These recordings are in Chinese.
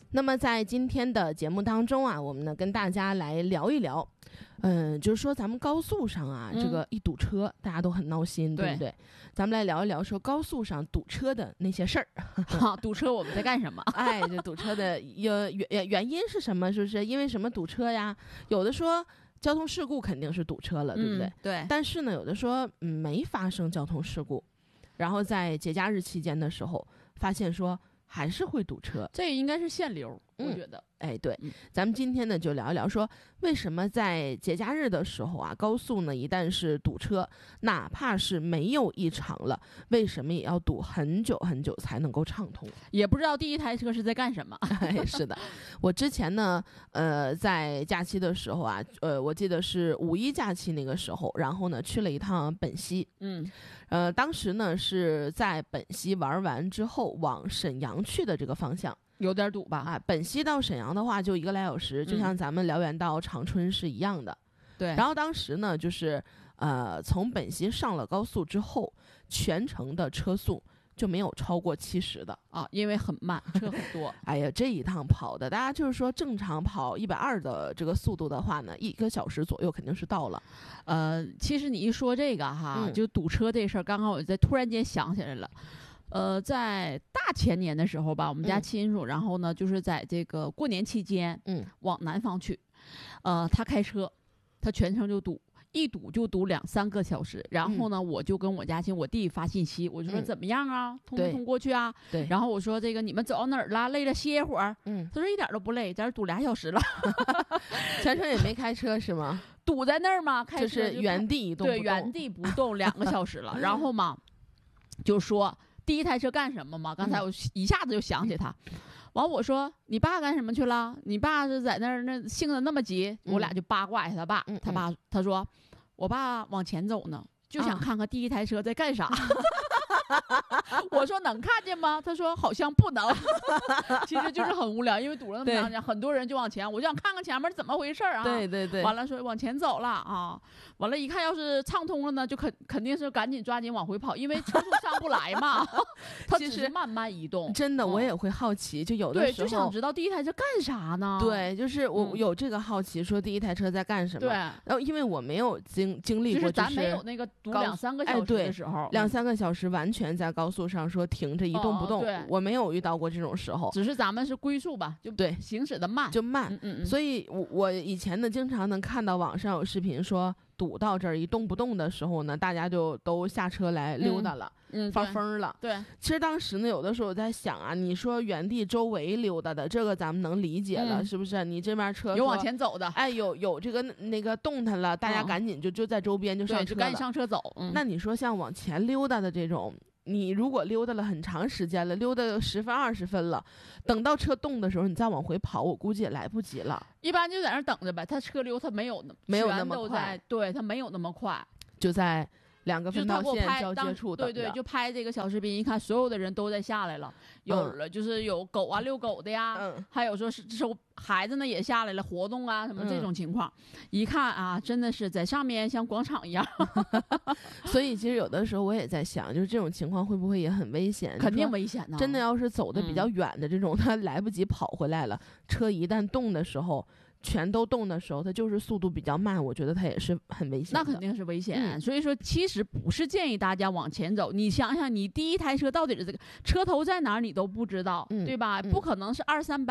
那么在今天的节目当中啊，我们呢跟大家来聊一聊，就是说咱们高速上啊，这个一堵车，大家都很闹心，对不对？咱们来聊一聊说高速上堵车的那些事儿。 好，堵车我们在干什么？ 哎，这堵车的原因是什么？是不是因为什么堵车呀？有的说交通事故肯定是堵车了，对不对？ 对。 但是呢，有的说没发生交通事故，然后在节假日期间的时候，发现说还是会堵车， 这应该是限流，我觉得。 哎，对，咱们今天呢就聊一聊说，为什么在节假日的时候啊，高速呢一旦是堵车，哪怕是没有异常了，为什么也要堵很久很久才能够畅通？ 也不知道第一台车是在干什么。 哎，是的，我之前呢，在假期的时候啊，我记得是5·1假期那个时候，然后呢去了一趟本溪，当时呢是在本溪玩完之后往沈阳去的这个方向。 有点堵吧？ 啊，本溪到沈阳的话就1个来小时，就像咱们辽源到长春是一样的。 对。 然后当时呢，就是从本溪上了高速之后，全程的车速就没有超过70的啊，因为很慢，车很多。 哎呀，这一趟跑的，大家就是说正常跑120的这个速度的话呢，1个小时左右肯定是到了。 其实你一说这个哈，就堵车这事儿，刚刚我突然间想起来了。在大前年的时候吧，我们家亲属，然后呢，就是在这个过年期间，往南方去，他开车，他全程就堵，一堵就堵2-3个小时。然后呢，我就跟我家亲我弟发信息，我就说怎么样啊，通不通过去啊？ 对。 然后我说这个你们走到哪儿了？累了歇会儿。他说一点都不累，在这堵2小时了。 全程也没开车是吗？ 堵在那儿嘛，开车就是原地一动不动。 对，原地不动2个小时了。然后嘛，就说。第一台车干什么嘛？刚才我一下子就想起他，完我说你爸干什么去了？你爸是在那儿性子那么急，我俩就八卦一下他爸。他说我爸往前走呢，就想看看第一台车在干啥。我说能看见吗？他说好像不能。其实就是很无聊，因为堵了那么长时间，很多人就往前，我就想看看前面怎么回事啊。 对对对。 完了说往前走了啊，完了一看要是畅通了呢，就肯定是赶紧抓紧往回跑，因为车速上不来嘛。它只是慢慢移动。 真的，我也会好奇，就有的时候对，就想知道第一台车干啥呢？ 对，就是我有这个好奇，说第一台车在干什么？ 对。 然后因为我没有经历过， 就是咱没有那个堵2-3个小时的时候 ，2-3个小时完全在高速上说停着一动不动，我没有遇到过这种时候。 只是咱们是龟速吧，就对行驶的慢， 就慢。所以我以前呢，经常能看到网上有视频说，堵到这儿一动不动的时候呢，大家就都下车来溜达了，发疯了。 对， 其实当时呢，有的时候我在想啊，你说原地周围溜达的这个咱们能理解了，是不是？你这边车有往前走的， 哎，有这个那个动弹了，大家赶紧就在周边就上车了， 就赶紧上车走。 那你说像往前溜达的这种，你如果溜达了很长时间了，溜达10分20分了，等到车动的时候，你再往回跑，我估计也来不及了。 一般就在那儿等着呗，他车溜他没有那么快， 对他没有那么快， 就在2个分道线交接处等着。对，就拍这个小视频，一看所有的人都在下来了，有了就是有狗啊遛狗的呀，还有说是孩子呢也下来了活动啊什么这种情况，一看啊真的是在上面像广场一样。 所以其实有的时候我也在想，就是这种情况会不会也很危险？ 肯定危险呢。 真的要是走的比较远的这种，他来不及跑回来了，车一旦动的时候。全都动的时候，它就是速度比较慢，我觉得它也是很危险的。 那肯定是危险。所以说其实不是建议大家往前走，你想想你第一台车到底是这个车头在哪儿你都不知道，对吧？不可能是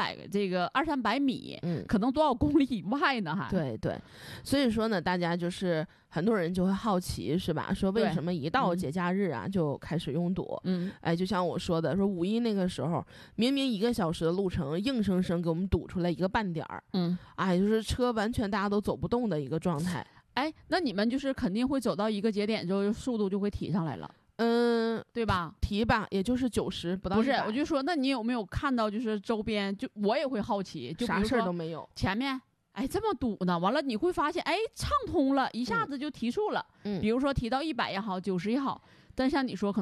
200-300米，可能多少公里以外呢还。 对对，所以说呢，大家就是很多人就会好奇是吧，说为什么一到节假日啊就开始拥堵。哎，就像我说的，说5·1那个时候明明1个小时的路程，硬生生给我们堵出来1个半点儿。哎，就是车完全大家都走不动的一个状态。 哎，那你们就是肯定会走到一个节点之后，速度就会提上来了，对吧？ 提吧，也就是90不到100。 不是，我就说，那你有没有看到就是周边，就我也会好奇，就啥事儿都没有， 前面哎这么堵呢，完了你会发现哎畅通了，一下子就提速了。比如说提到100也好，90也好，但像你说可能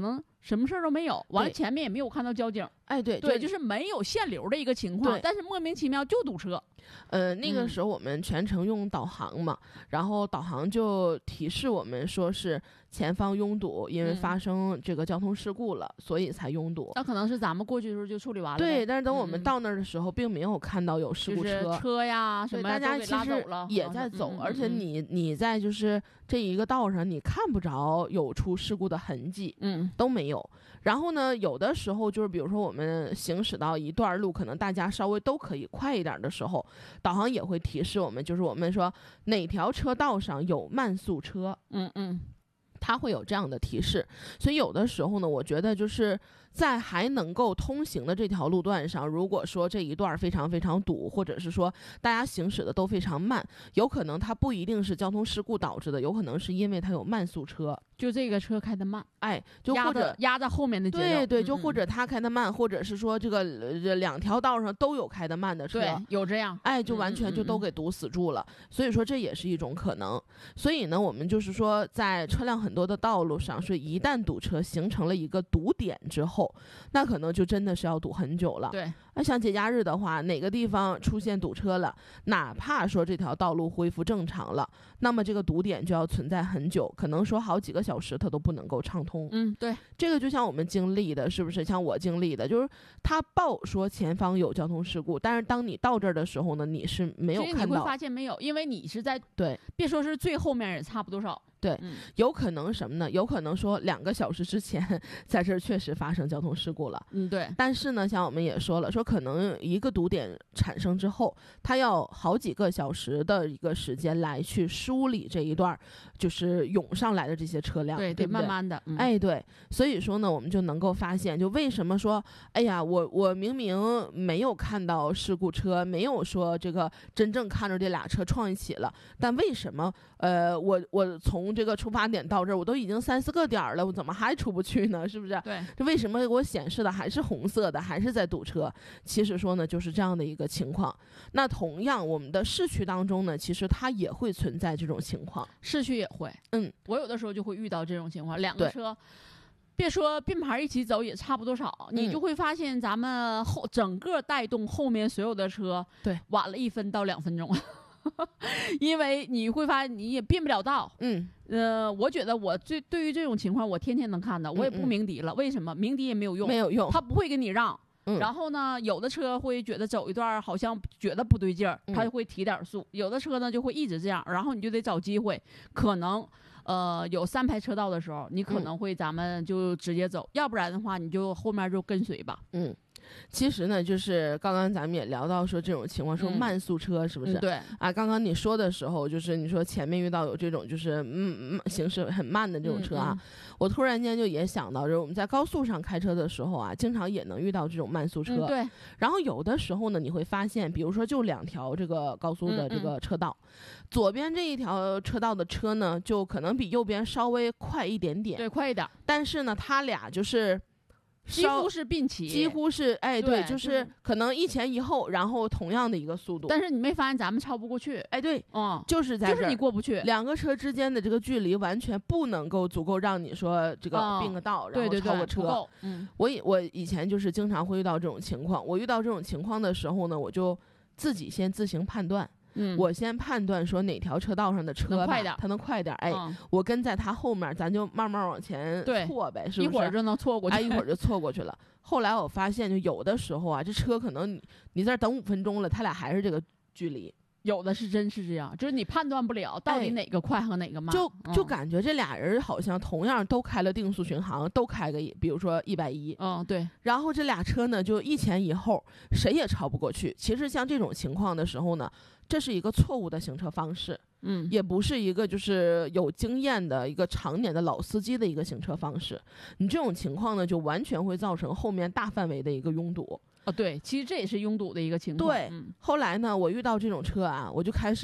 什么事儿都没有，完了前面也没有看到交警。 哎，对， 就是没有限流的一个情况，但是莫名其妙就堵车。 那个时候我们全程用导航嘛，然后导航就提示我们说是前方拥堵，因为发生这个交通事故了，所以才拥堵。 那可能是咱们过去的时候就处理完了。 对，但是等我们到那儿的时候，并没有看到有事故车， 就是车呀什么大家其实也在走，而且你在就是这一个道上，你看不着有出事故的痕迹，都没有。然后呢，有的时候就是比如说我们行驶到一段路，可能大家稍微都可以快一点的时候，导航也会提示我们，就是我们说哪条车道上有慢速车，它会有这样的提示。所以有的时候呢，我觉得就是在还能够通行的这条路段上，如果说这一段非常非常堵，或者是说大家行驶的都非常慢，有可能它不一定是交通事故导致的，有可能是因为它有慢速车， 就这个车开得慢， 就或者压在后面的节奏， 对，就或者他开得慢，或者是说这个两条道上都有开得慢的车， 对，有这样， 就完全就都给堵死住了。所以说这也是一种可能。所以呢，我们就是说在车辆很多的道路上，是一旦堵车形成了一个堵点之后，那可能就真的是要堵很久了。 对， 那像节假日的话，哪个地方出现堵车了，哪怕说这条道路恢复正常了，那么这个堵点就要存在很久，可能说好几个小时它都不能够畅通。 对， 这个就像我们经历的，是不是？像我经历的，就是他报说前方有交通事故，但是当你到这儿的时候呢，你是没有看到。 其实你会发现没有，因为你是在别说是最后面也差不多少。 对，有可能什么呢？有可能说2个小时之前在这儿确实发生交通事故了。 对。 但是呢，像我们也说了，说可能一个堵点产生之后，它要好几个小时的一个时间来去梳理这一段就是涌上来的这些车辆，对不对？ 慢慢的。 对。所以说呢，我们就能够发现，就为什么说，哎呀，我明明没有看到事故车，没有说这个真正看着这俩车撞一起了，但为什么我从这个出发点到这儿，我都已经3、4个点了，我怎么还出不去呢？是不是？ 对， 这为什么我显示的还是红色的，还是在堵车？其实说呢，就是这样的一个情况。那同样，我们的市区当中呢，其实它也会存在这种情况， 市区也会。我有的时候就会遇到这种情况，2个车。别说并排一起走也差不多少，你就会发现咱们整个带动后面所有的车，晚了1分到2分钟。因为你会发现你也并不了道。我觉得我对于这种情况我天天能看到，我也不鸣笛了。为什么？鸣笛也没有用，他不会跟你让。然后呢，有的车会觉得走一段好像觉得不对劲儿，他就会提点速；有的车呢就会一直这样，然后你就得找机会，可能有3排车道的时候，你可能会咱们就直接走，要不然的话你就后面就跟随吧。 其实呢，就是刚刚咱们也聊到说这种情况，说慢速车是不是？ 对啊，刚刚你说的时候，就是你说前面遇到有这种就是行驶很慢的这种车啊，我突然间就也想到，就是我们在高速上开车的时候啊，经常也能遇到这种慢速车。 对。 然后有的时候呢，你会发现，比如说就2条这个高速的这个车道，左边这一条车道的车呢，就可能比右边稍微快一点点。 对，快一点。 但是呢，它俩就是几乎是并齐， 几乎是对，就是可能一前一后，然后同样的一个速度。 但是你没发现咱们超不过去？ 对，就是在这儿， 就是你过不去。 2个车之间的这个距离完全不能够足够让你说这个并个道，然后超个车。我以前就是经常会遇到这种情况。我遇到这种情况的时候呢，我就自己先自行判断。我先判断说哪条车道上的车它能快点，我跟在它后面，咱就慢慢往前错呗，是不是？ 一会儿就能错过去， 一会儿就错过去了。后来我发现，就有的时候啊，这车可能你在这等5分钟了，他俩还是这个距离。 有的是真是这样，就是你判断不了到底哪个快和哪个慢， 就感觉这俩人好像同样都开了定速巡航，都开个比如说110， 对。 然后这俩车呢就一前一后，谁也超不过去。其实像这种情况的时候呢，这是一个错误的行车方式，也不是一个就是有经验的一个常年的老司机的一个行车方式。你这种情况呢，就完全会造成后面大范围的一个拥堵。 对，其实这也是拥堵的一个情况。 对，后来呢，我遇到这种车啊，我就开始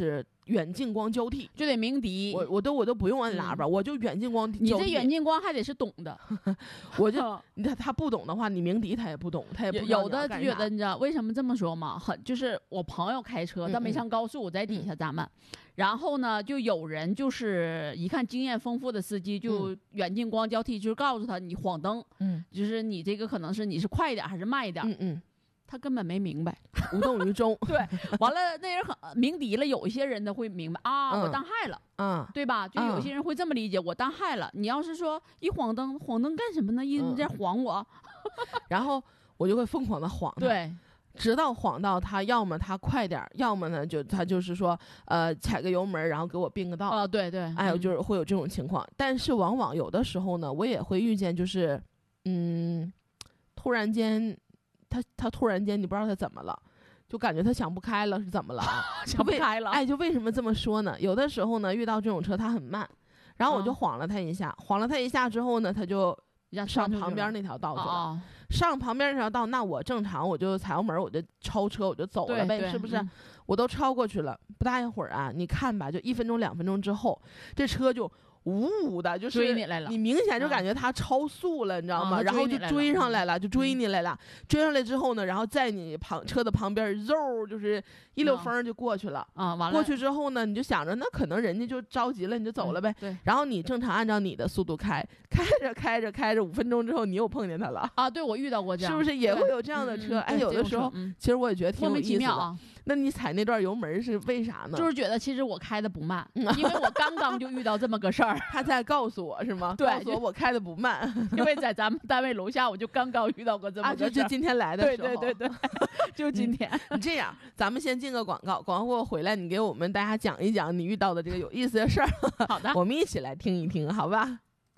远近光交替， 就得鸣笛。 我都不用按喇叭，我就远近光交替。 你这远近光还得是懂的， 我就他不懂的话，你鸣笛他也不懂，他也不知道有的觉得你知道为什么这么说吗？就是我朋友开车，他没上高速，在底下咱们，然后呢，就有人就是一看经验丰富的司机，就远近光交替，就是告诉他你晃灯，就是你这个可能是你是快一点还是慢一点，他根本没明白， 无动于衷。 对，完了那人鸣笛了，有一些人呢会明白啊，我当害了，对吧？就有些人会这么理解，我当害了。你要是说一晃灯干什么呢？你在晃我， 然后我就会疯狂的晃他， 对， 直到晃到他，要么他快点，要么呢他就是说踩个油门，然后给我并个道。 对对， 哎，就是会有这种情况。但是往往有的时候呢，我也会遇见，就是突然间。他突然间你不知道他怎么了，就感觉他想不开了是怎么了想不开了。 哎，就为什么这么说呢？有的时候呢遇到这种车他很慢，然后我就晃了他一下，晃了他一下之后呢他就上旁边那条道去了。上旁边那条道，那我正常我就踩油门，我就超车，我就走了呗，是不是？我都超过去了，不大一会儿啊，你看吧，就1分钟2分钟之后，这车就呜呜的，就是追你来了， 你明显就感觉他超速了，你知道吗？然后就追上来了，就追你来了。追上来之后呢，然后在你车的旁边，肉就是一溜风就过去了。 完了。 过去之后呢，你就想着那可能人家就着急了，你就走了呗。 对。 然后你正常按照你的速度开着5分钟之后，你又碰见他了啊？对，我遇到过这样， 是不是也会有这样的车？哎，有的时候其实我也觉得挺有意思的。那你踩那段油门是为啥呢？ 就是觉得其实我开的不慢，因为我刚刚就遇到这么个事儿， 他在告诉我是吗？ 对， 告诉我开的不慢， 因为在咱们单位楼下，我就刚刚遇到过这么个事儿， 就今天来的时候， 对，就今天。 你这样，咱们先进个广告，广告过回来，你给我们大家讲一讲你遇到的这个有意思的事儿。 好的， 我们一起来听一听，好吧？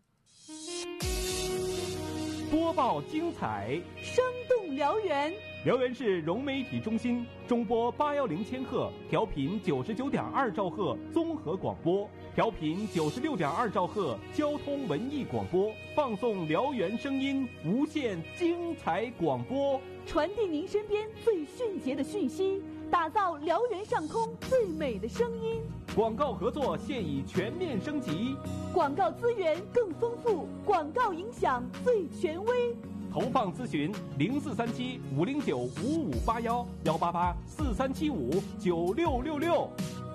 播报精彩， 生动辽源。 辽源市融媒体中心中波810千赫，调频99.2兆赫综合广播，调频96.2兆赫交通文艺广播，放送辽源声音，无限精彩广播， 传递您身边最迅捷的讯息，打造辽源上空最美的声音。 广告合作现已全面升级， 广告资源更丰富，广告影响最权威。 投放咨询0437 509 5581 188 4375 9666。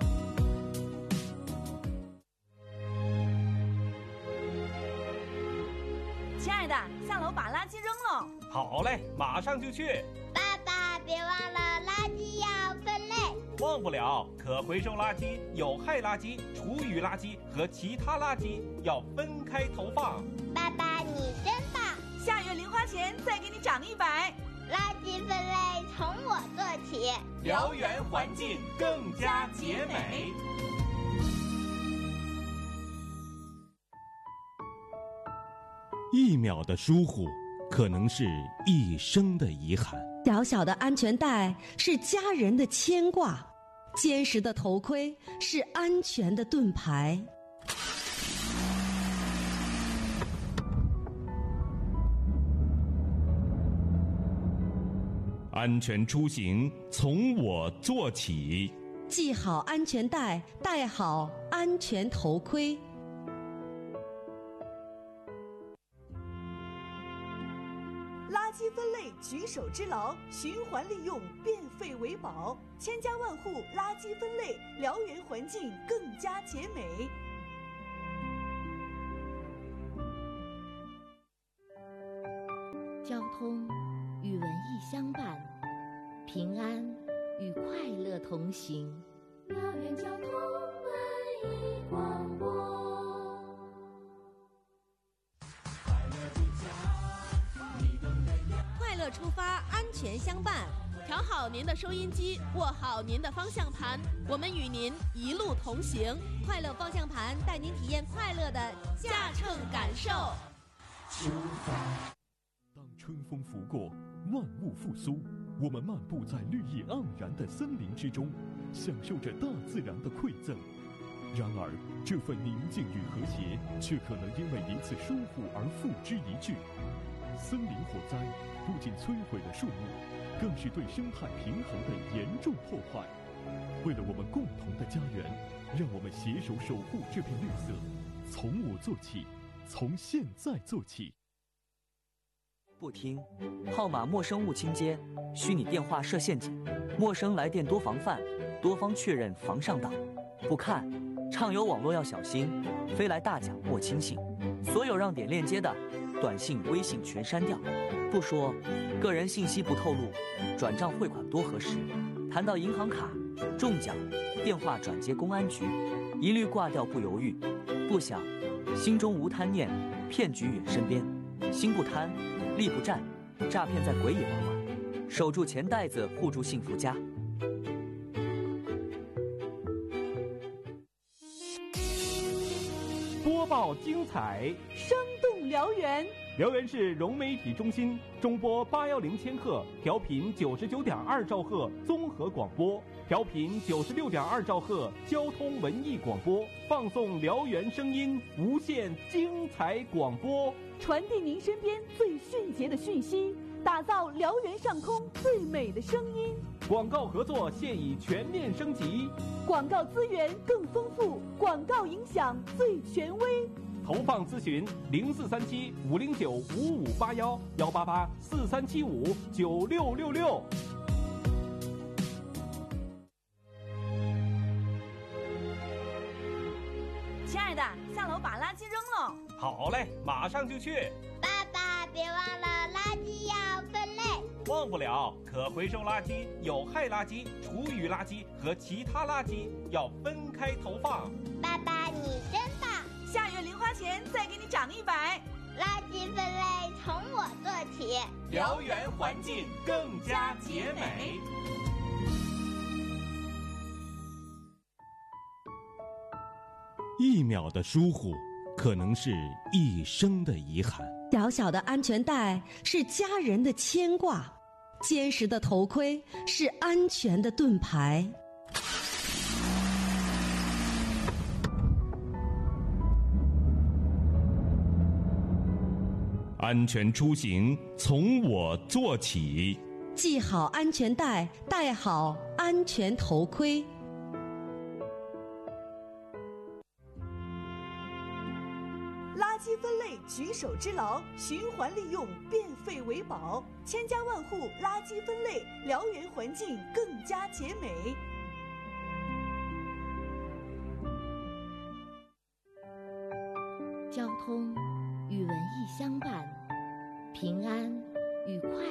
亲爱的，下楼把垃圾扔了。 好嘞，马上就去。 爸爸，别忘了垃圾要分类。 忘不了，可回收垃圾、有害垃圾、厨余垃圾和其他垃圾要分开投放。 爸爸，你真棒！ 下月零花钱再给你涨100。 垃圾分类从我做起， 辽源环境更加洁美。1秒的疏忽，可能是一生的遗憾。 小小的安全带是家人的牵挂，坚实的头盔是安全的盾牌。 安全出行从我做起， 系好安全带，戴好安全头盔。 垃圾分类举手之劳，循环利用，变废为宝，千家万户垃圾分类，辽源环境更加洁美。 交通与文艺相伴，平安与快乐同行。 辽源交通文艺广播。 快乐出发，安全相伴。 调好您的收音机，握好您的方向盘，我们与您一路同行。 快乐方向盘带您体验快乐的驾乘感受。 出发。 当春风拂过，万物复苏，我们漫步在绿意盎然的森林之中，享受着大自然的馈赠。然而，这份宁静与和谐，却可能因为一次疏忽而付之一炬。森林火灾不仅摧毁了树木，更是对生态平衡的严重破坏。 为了我们共同的家园，让我们携手守护这片绿色。从我做起，从现在做起。 不听，号码陌生勿倾接，虚拟电话设陷阱，陌生来电多防范，多方确认防上当。不看，畅游网络要小心，飞来大奖莫轻信。所有让点链接的，短信、微信全删掉。不说，个人信息不透露，转账汇款多核实。谈到银行卡、中奖，电话转接公安局，一律挂掉不犹豫。不想，心中无贪念，骗局远身边。心不贪，力不战，诈骗在鬼也弯弯。守住钱袋子，护住幸福家。 播报精彩， 生动辽源。 辽源市融媒体中心中波810千赫，调频99.2兆赫综合广播，调频96.2兆赫交通文艺广播，放送辽源声音，无限精彩广播， 传递您身边最迅捷的讯息，打造辽源上空最美的声音。 广告合作现已全面升级， 广告资源更丰富，广告影响最权威。 投放咨询0437-509-5581，188-4375-9666。 亲爱的，下楼把垃圾扔了。 好嘞，马上就去。 爸爸，别忘了垃圾要分类。 忘不了，可回收垃圾、有害垃圾、厨余垃圾和其他垃圾要分开投放。 爸爸，你真棒！ 下月零花钱再给你涨100。 垃圾分类从我做起， 辽源环境更加洁美。 1秒的疏忽，可能是一生的遗憾。 小小的安全带是家人的牵挂，坚实的头盔是安全的盾牌。 安全出行从我做起， 系好安全带，戴好安全头盔。 垃圾分类举手之劳，循环利用，变废为宝，千家万户垃圾分类，辽源环境更加洁美。 交通与文艺相伴，平安与快